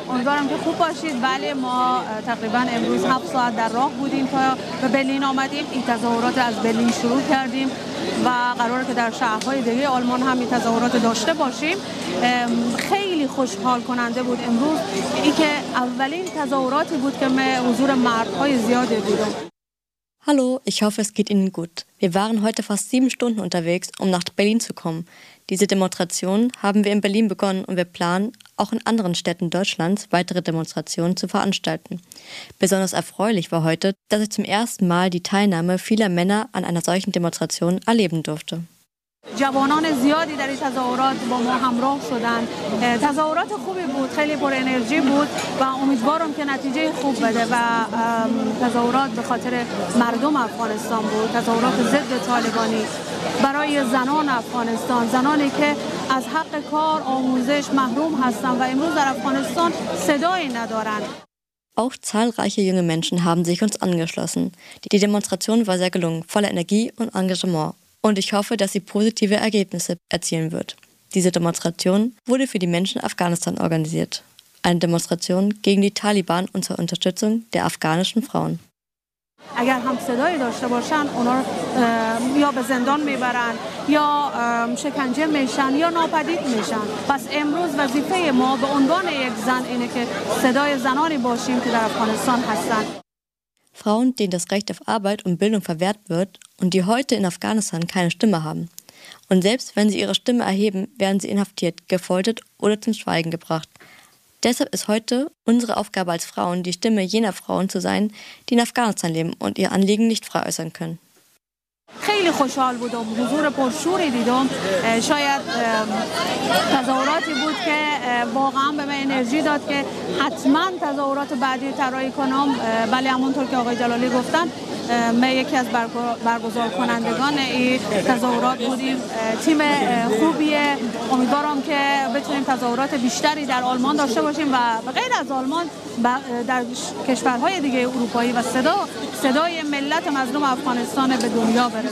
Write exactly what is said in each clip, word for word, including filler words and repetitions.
امیدوارم که خوب باشید. بله ما تقریبا امروز هفت ساعت در راه بودیم تا به برلین آمدیم. این تظاهرات از برلین شروع کردیم و قراره که در شهرهای دیگه آلمان هم این تظاهرات داشته باشیم. خیلی خوشحال کننده بود امروز این که اولین تظاهراتی بود که من حضور مردهای زیادی دیدم. Hallo, ich hoffe, es geht Ihnen gut. Wir waren heute fast sieben Stunden unterwegs, um nach Berlin zu kommen. Diese Demonstration haben wir in Berlin begonnen und wir planen, auch in anderen Städten Deutschlands weitere Demonstrationen zu veranstalten. Besonders erfreulich war heute, dass ich zum ersten Mal die Teilnahme vieler Männer an einer solchen Demonstration erleben durfte. جوانان زیادی در این تظاهرات با ما همراه شدن. تظاهرات خوبی بود، خیلی پر انرژی بود و امیدوارم که نتیجه خوب بده و تظاهرات به خاطر مردم افغانستان بود، تظاهرات ضد طالبانی برای زنان افغانستان، زنانی که از حق کار، آموزش محروم هستند و امروز در افغانستان صدایی ندارند. Auch zahlreiche junge Menschen haben sich uns angeschlossen. Die Demonstration war sehr gelungen, voller Energie und Engagement. Und ich hoffe, dass sie positive Ergebnisse erzielen wird. Diese Demonstration wurde für die Menschen Afghanistan organisiert. Eine Demonstration gegen die Taliban und zur Unterstützung der afghanischen Frauen. اگر هم صدایی داشته باشن اونا یا به زندان میبرن یا شکنجه میشن یا ناپدید میشن. پس امروز وظیفه ما به عنوان یک زن اینه که صدای زنانی باشیم که در افغانستان هستن. Frauen, denen das Recht auf Arbeit und Bildung verwehrt wird und die heute in Afghanistan keine Stimme haben. Und selbst wenn sie ihre Stimme erheben, werden sie inhaftiert, gefoltert oder zum Schweigen gebracht. Deshalb ist heute unsere Aufgabe als Frauen, die Stimme jener Frauen zu sein, die in Afghanistan leben und ihr Anliegen nicht frei äußern können. خیلی خوشحال بودم، حضور پرشوری دیدم. شاید تظاهراتی بود که واقعا به من انرژی داد که حتما تظاهرات بعدی طراحی کنم. ولی همونطور که آقای جلالی گفتن من یکی از برگزار کنندگان این تظاهرات بودیم. تیم خوبیه. امیدوارم که بتونیم تظاهرات بیشتری در آلمان داشته باشیم و غیر از آلمان در کشورهای دیگه اروپایی و صدا صدای ملت مظلوم افغانستان به دنیا برسونیم.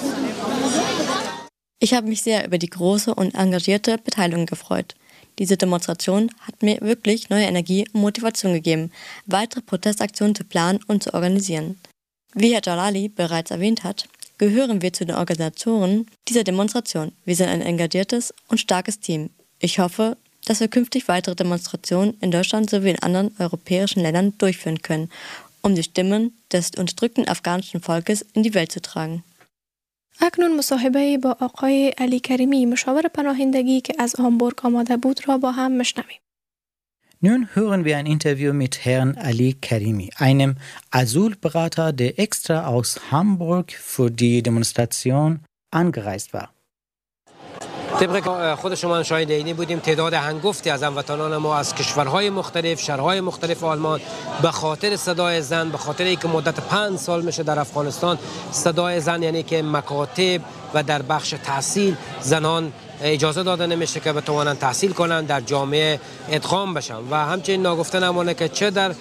Ich habe mich sehr über die große und engagierte Beteiligung gefreut. Diese Demonstration hat mir wirklich neue Energie und Motivation gegeben, weitere Protestaktionen zu planen und zu organisieren. Wie Herr Jalali bereits erwähnt hat, gehören wir zu den Organisatoren dieser Demonstration. Wir sind ein engagiertes und starkes Team. Ich hoffe, dass wir künftig weitere Demonstrationen in Deutschland sowie in anderen europäischen Ländern durchführen können, um die Stimmen des unterdrückten afghanischen Volkes in die Welt zu tragen. اکنون مصاحبه با آقای علی کریمی مشاور پناهندگی که از هامبورگ آماده بود را با هم میشنویم. Nun hören wir ein Interview mit Herrn Ali Karimi, einem Asylberater, der extra aus Hamburg für die Demonstration angereist war. طبق خود شما شاهد عینی بودیم تعداد هنگفتی از هموطنان ما از کشورهای مختلف، شهرهای مختلف آلمان به خاطر صدای زن، به خاطر اینکه مدت پنج سال میشه در افغانستان صدای زن، یعنی که مکاتب و در بخش تحصیل زنان اجازه داده نمیشه که بتوانند تحصیل کنند، در جامعه ادغام بشن و همچنین ناگفته نمانه که چه در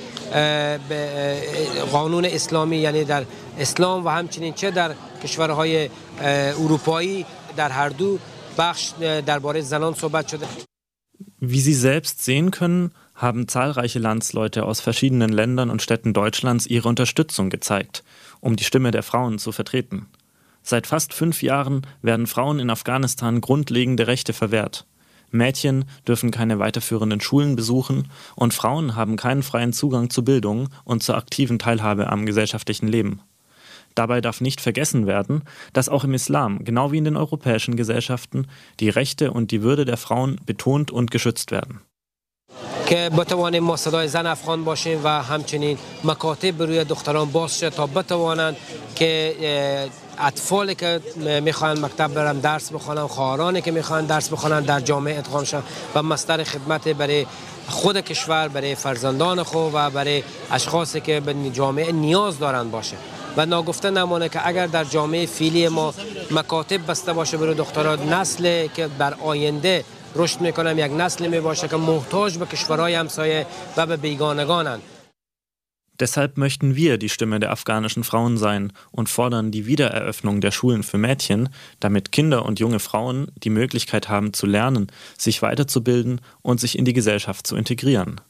قانون اسلامی یعنی در اسلام و همچنین چه در کشورهای اروپایی در هر دو بخش درباره زنان صحبت شده. Wie Sie selbst sehen können, haben zahlreiche Landsleute aus verschiedenen Ländern und Städten Deutschlands ihre Unterstützung gezeigt, um die Stimme der Frauen zu vertreten. Seit fast fünf Jahren werden Frauen in Afghanistan grundlegende Rechte verwehrt. Mädchen dürfen keine weiterführenden Schulen besuchen und Frauen haben keinen freien Zugang zu Bildung und zur aktiven Teilhabe am gesellschaftlichen Leben. Dabei darf nicht vergessen werden, dass auch im Islam, genau wie in den europäischen Gesellschaften, die Rechte und die Würde der Frauen betont und geschützt werden. که بتوانیم ما صدای زن افغان باشیم و همچنین مکاتب روی دختران باز شد تا بتوانند که اطفالی که میخوان مکتب برن درس بخونن، خواهرانی که میخوان درس بخونن در جامعه ادغام شن و مصدر خدمت برای خود کشور، برای فرزندان خود و برای اشخاصی که به جامعه نیاز دارند باشه. و ناگفته نمانه که اگر در جامعه فعلی ما مکاتب بسته باشه برای دختران، نسل که در آینده رشد میکنم یک نسل میباشه که محتاج به کشورهای همسایه و به بیگانگانند. Deshalb möchten wir die Stimme der afghanischen Frauen sein und fordern die Wiedereröffnung der Schulen für Mädchen, damit Kinder und junge Frauen die Möglichkeit haben zu lernen, sich weiterzubilden und sich in die Gesellschaft zu integrieren.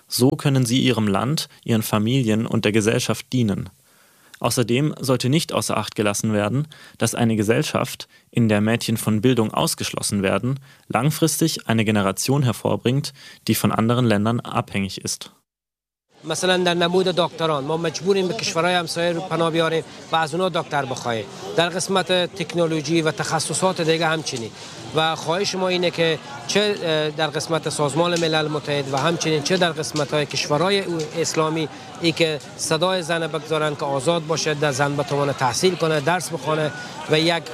So können sie ihrem Land, ihren Familien und der Gesellschaft dienen. Außerdem sollte nicht außer Acht gelassen werden, dass eine Gesellschaft, in der Mädchen von Bildung ausgeschlossen werden, langfristig eine Generation hervorbringt, die von anderen Ländern abhängig ist. مثلا در نمود دکتران ما مجبوریم به کشورهای همسایه رو پناه بیاریم و از اونها دکتر بخواهیم. در قسمت تکنولوژی و تخصصات دیگه همچنین. و خواهش ما اینه که چه در قسمت سازمان ملل متحد و همچنین چه در قسمت‌های کشورهای اسلامی ای که صدای زن بگذارن که آزاد باشه، در زن بتونه تحصیل کنه، درس بخونه و یک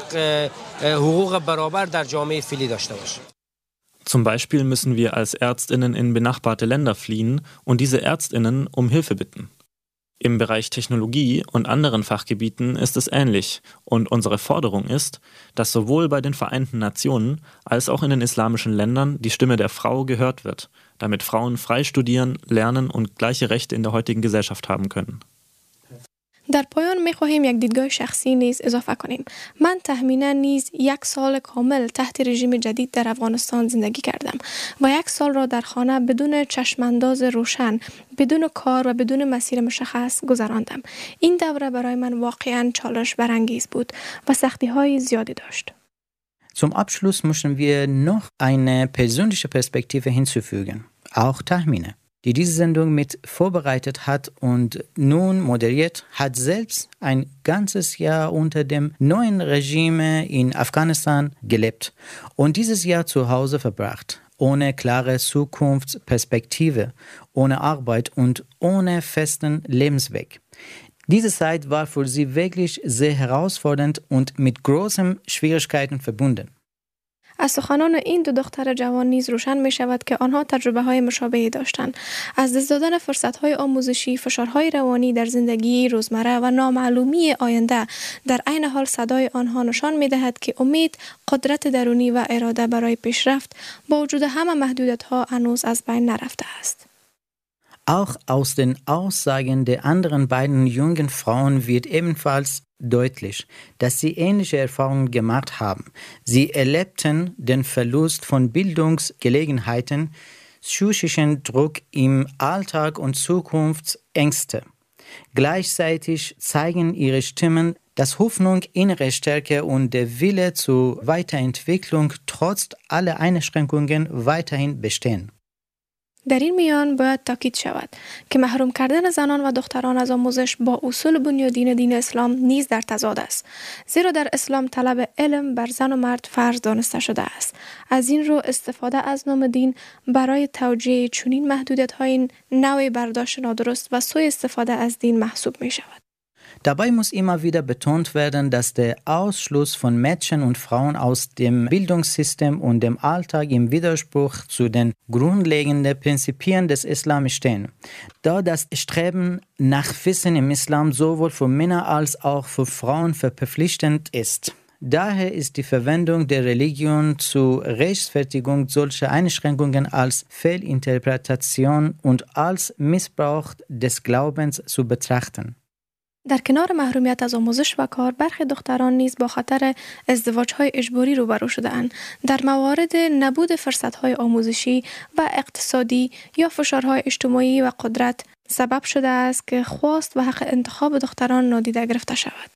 حقوق برابر در جامعه فعلی داشته باشه. Zum Beispiel müssen wir als Ärztinnen in benachbarte Länder fliehen und diese Ärztinnen um Hilfe bitten. Im Bereich Technologie und anderen Fachgebieten ist es ähnlich und unsere Forderung ist, dass sowohl bei den Vereinten Nationen als auch in den islamischen Ländern die Stimme der Frau gehört wird, damit Frauen frei studieren, lernen und gleiche Rechte in der heutigen Gesellschaft haben können. در پایان می خواهیم یک دیدگاه شخصی نیز اضافه کنیم. من تخمینا نیز یک سال کامل تحت رژیم جدید در افغانستان زندگی کردم و یک سال را در خانه بدون چشمانداز روشن، بدون کار و بدون مسیر مشخص گذراندم. این دوره برای من واقعا چالش برانگیز بود و سختی های زیادی داشت. Zum Abschluss möchten wir noch eine persönliche Perspektive hinzufügen, auch Tahmine, die diese Sendung mit vorbereitet hat und nun moderiert, hat selbst ein ganzes Jahr unter dem neuen Regime in Afghanistan gelebt und dieses Jahr zu Hause verbracht, ohne klare Zukunftsperspektive, ohne Arbeit und ohne festen Lebensweg. Diese Zeit war für sie wirklich sehr herausfordernd und mit großen Schwierigkeiten verbunden. از سخنان این دو دختر جوان نیز روشن می شود که آنها تجربه های مشابهی داشتند. از دست دادن فرصت های آموزشی، فشارهای روانی در زندگی روزمره و نامعلومی آینده، در عین حال صدای آنها نشان می دهد که امید، قدرت درونی و اراده برای پیشرفت با وجود همه محدودیت ها هنوز از بین نرفته است. Auch aus den Aussagen der anderen beiden jungen Frauen wird ebenfalls deutlich, dass sie ähnliche Erfahrungen gemacht haben. Sie erlebten den Verlust von Bildungsgelegenheiten, psychischen Druck im Alltag und Zukunftsängste. Gleichzeitig zeigen ihre Stimmen, dass Hoffnung, innere Stärke und der Wille zur Weiterentwicklung trotz aller Einschränkungen weiterhin bestehen. در این میان باید تاکید شود که محروم کردن زنان و دختران از آموزش با اصول بنیادین دین اسلام نیز در تضاد است. زیرا در اسلام طلب علم بر زن و مرد فرض دانسته شده است. از این رو استفاده از نام دین برای توجیه چنین محدودیت‌های نوعی برداشت نادرست و سوء استفاده از دین محسوب می شود. Dabei muss immer wieder betont werden, dass der Ausschluss von Mädchen und Frauen aus dem Bildungssystem und dem Alltag im Widerspruch zu den grundlegenden Prinzipien des Islam stehen, da das Streben nach Wissen im Islam sowohl für Männer als auch für Frauen verpflichtend ist. Daher ist die Verwendung der Religion zur Rechtfertigung solcher Einschränkungen als Fehlinterpretation und als Missbrauch des Glaubens zu betrachten. در کنار محرومیت از آموزش و کار، برخی دختران نیز با خطر ازدواج‌های اجباری روبرو شده‌اند. در موارد نبود فرصت‌های آموزشی و اقتصادی یا فشارهای اجتماعی و قدرت سبب شده است که خواست و حق انتخاب دختران نادیده گرفته شود.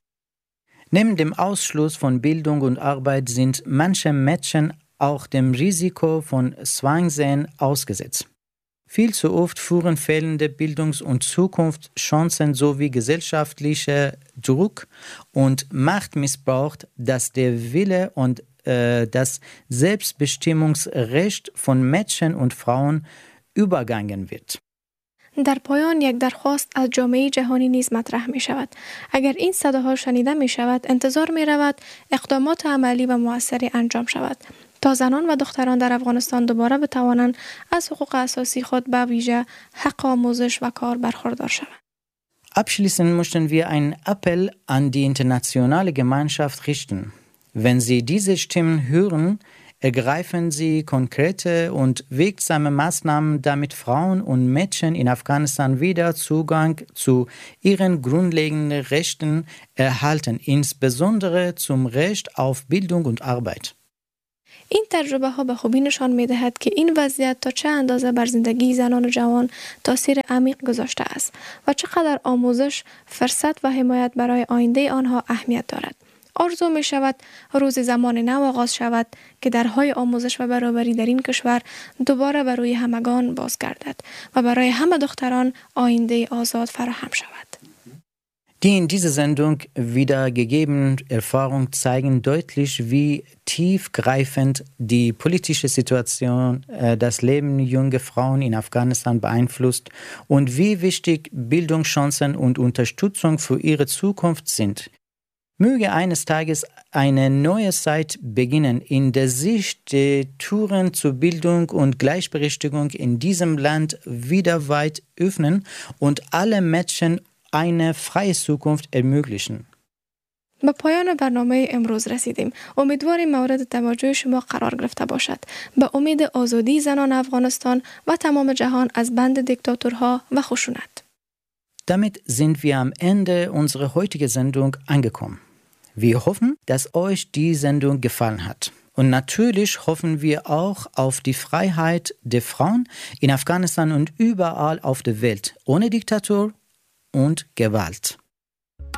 Neben dem Ausschluss von Bildung und Arbeit sind manche Mädchen auch dem Risiko von Zwangsehen ausgesetzt. Viel zu oft führen fehlende Bildungs- und Zukunftschancen sowie gesellschaftlicher Druck und Machtmissbrauch, dass der Wille und äh, das Selbstbestimmungsrecht von Mädchen und Frauen übergangen wird. در پایان یک درخواست از جامعه جهانی نیز مطرح می شود. اگر این صداها شنیده می شود، انتظار می رود اقدامات عملی و مؤثری انجام شود تا زنان و دختران در افغانستان دوباره بتوانند از حقوق اساسی خود به ویژه حق آموزش و کار برخوردار شوند. Abschließend möchten wir einen Appell an die internationale Gemeinschaft richten. Wenn Sie diese Stimmen hören, ergreifen Sie konkrete und wirksame Maßnahmen, damit Frauen und Mädchen in Afghanistan wieder Zugang zu ihren grundlegenden Rechten erhalten, insbesondere zum Recht auf Bildung und Arbeit. این تجربه ها به خوبی نشان می دهد که این وضعیت تا چه اندازه بر زندگی زنان جوان تاثیر عمیق گذاشته است و چقدر آموزش، فرصت و حمایت برای آینده آنها اهمیت دارد. آرزو می شود روز زمان نو آغاز شود که درهای آموزش و برابری در این کشور دوباره بر روی همگان بازگردد و برای همه دختران آینده آزاد فراهم شود. Die in dieser Sendung wiedergegebenen Erfahrungen zeigen deutlich, wie tiefgreifend die politische Situation äh, das Leben junger Frauen in Afghanistan beeinflusst und wie wichtig Bildungschancen und Unterstützung für ihre Zukunft sind. Möge eines Tages eine neue Zeit beginnen, in der sich die Türen zur Bildung und Gleichberechtigung in diesem Land wieder weit öffnen und alle Mädchen eine freie Zukunft ermöglichen. به پایان برنامه امروز رسیدیم. امیدواریم مورد توجه شما قرار گرفته باشد. به امید آزادی زنان افغانستان و تمام جهان از بند دیکتاتورها و خشونت. Damit sind wir am Ende unserer heutigen Sendung angekommen. Wir hoffen, dass euch die Sendung gefallen hat. Und natürlich hoffen wir auch auf die Freiheit der Frauen in Afghanistan und überall auf der Welt, ohne Diktatur und Gewalt.